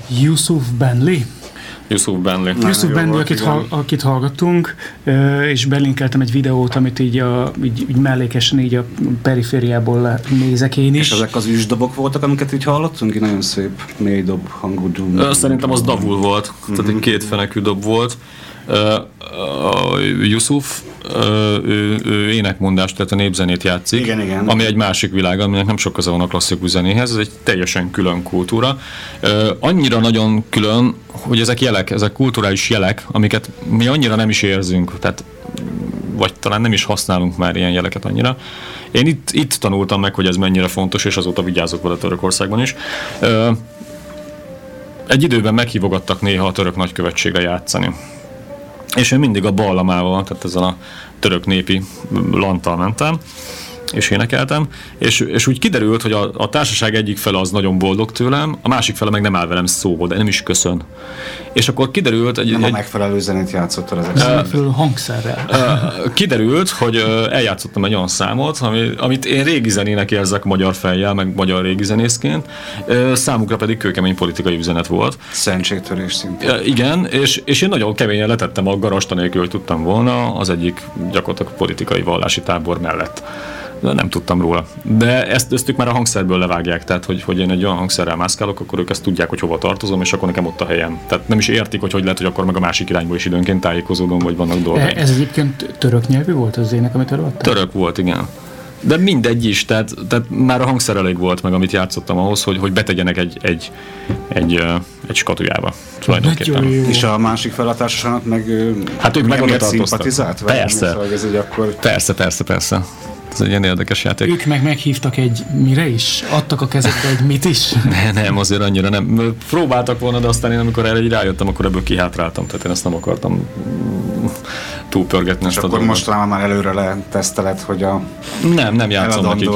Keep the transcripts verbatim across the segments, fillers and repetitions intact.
Yusuf Benli. Yusuf Benli. Yusuf Benli, akit, hall, akit hallgattunk, és belinkeltem egy videót, amit így, a, így, így mellékesen így a perifériából nézek én is. És ezek az üsdobok voltak, amiket így hallottunk? Így nagyon szép, mély dob hangú doom. Szerintem az davul volt, mm-hmm. tehát egy kétfenekű dob volt. Uh, Yusuf, uh, ő, ő énekmondást, tehát a népzenét játszik, igen, igen. Ami egy másik világ, aminek nem sok köze van a klasszikus zenéhez, ez egy teljesen külön kultúra. Uh, annyira nagyon külön, hogy ezek jelek, ezek kulturális jelek, amiket mi annyira nem is érzünk, tehát vagy talán nem is használunk már ilyen jeleket annyira. Én itt, itt tanultam meg, hogy ez mennyire fontos, és azóta vigyázok vele Törökországban is. Uh, egy időben meghívogattak néha a török nagykövetségre játszani. És én mindig a ballamával, tehát ezzel a török népi lanttal mentem, és énekeltem, és, és úgy kiderült, hogy a, a társaság egyik fele az nagyon boldog tőlem, a másik fele meg nem áll velem szóba, de nem is köszön. És akkor kiderült... Egy, nem egy, a megfelelő zenét játszottál ezek szerint. Megfelelő hangszerrel. Kiderült, hogy eljátszottam egy olyan számot, ami, amit én régi zenének érzek magyar fejjel, meg magyar régi zenészként, számukra pedig kőkemény politikai üzenet volt. Szentségtörés szintén. Igen, és, és én nagyon keményen letettem a garasta nélkül, hogy tudtam volna az egyik gyakorlatilag politikai vallási tábor mellett. De nem tudtam róla. De ezt, ezt ők már a hangszerből levágják, tehát hogy, hogy én egy olyan hangszerrel mászkálok, akkor ők ezt tudják, hogy hova tartozom, és akkor nekem ott a helyem. Tehát nem is értik, hogy hogy lehet, hogy akkor meg a másik irányból is időnként tájékozódom, vagy vannak dolgok. Ez egyébként török nyelvű volt az ének, amit előadtál? Török volt, igen. De mindegy is, tehát, tehát már a hangszer elég volt meg, amit játszottam ahhoz, hogy, hogy betegyenek egy, egy, egy, egy skatujába. Tulajdonképpen. És a másik felatársasának meg hát ők meg oda szimpatizált? Persze. Ez akkor... persze, persze, persze. Ez egy ilyen érdekes játék. Ők meg meghívtak egy mire is? Adtak a kezedbe egy mit is? Ne, nem, azért annyira nem. Próbáltak volna, de aztán én amikor erre így rájöttem, akkor ebből kihátráltam. Tehát én ezt nem akartam túlpörgetni. És akkor most talán már előre leteszteled, hogy a nem, nem játszom nekik.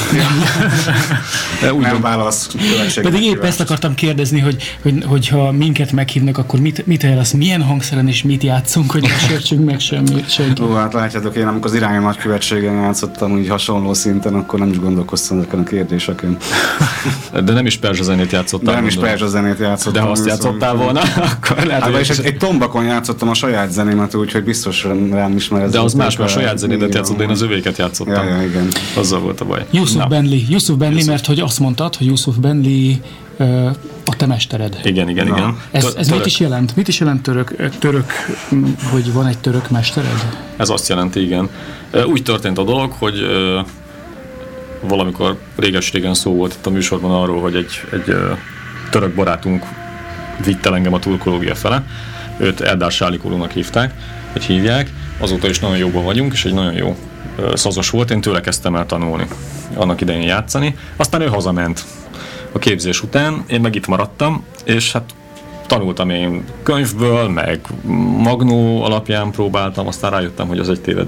Nem válasz. Pedig épp ezt akartam kérdezni, hogy, hogy, hogyha minket meghívnak, akkor mit, mit ajánlasz, milyen hangszeren és mit játszunk, hogy ne sértsünk meg semmit. Senki. Ó, hát látjátok, én amikor az irányi nagykövetségen játszottam, úgy hasonló szinten, akkor nem is gondolkoztam ezeken a kérdéseken. De nem is perzsa zenét játszottál. De nem is perzsa zenét játszottam. De ha azt játszottál volna, akkor lehet, hát, és egy, egy tombakon játszottam a saját zenémet, úgyhogy biztos rám ismer. De az más, mert a saját zenédet játszott, de én az övéket játszottam. Ja, ja, igen. Azzal volt a baj. Yusuf Benli, Yusuf Benli, mert hogy azt mondtad, hogy Yusuf Benli uh, a te mestered. Igen, igen, Na. igen. Ez, ez mit is jelent? Mit is jelent török, török, hogy van egy török mestered? Ez azt jelenti, igen. Úgy történt a dolog, hogy uh, valamikor réges-régen szó volt itt a műsorban arról, hogy egy, egy uh, török barátunk vitt el engem a turkológia fele. Őt Eldar Sálikolónak hívták, hogy hívják. Azóta is nagyon jóban vagyunk, és egy nagyon jó uh, szazos volt. Én tőle kezdtem el tanulni, annak idején játszani. Aztán ő hazament a képzés után, én meg itt maradtam, és hát tanultam én könyvből, meg magnó alapján próbáltam, aztán rájöttem, hogy az egy tévedés.